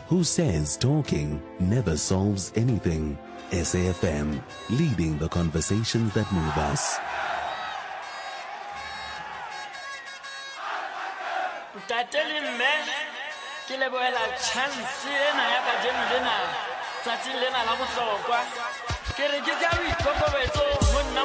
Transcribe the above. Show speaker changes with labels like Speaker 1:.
Speaker 1: who says talking never solves anything. SAFM, leading the conversations that move us.
Speaker 2: Tateli mme ke leboela chance ena ya ka jeno lena tsatsi lena la bohlokwa ke re ke ka boikokobetso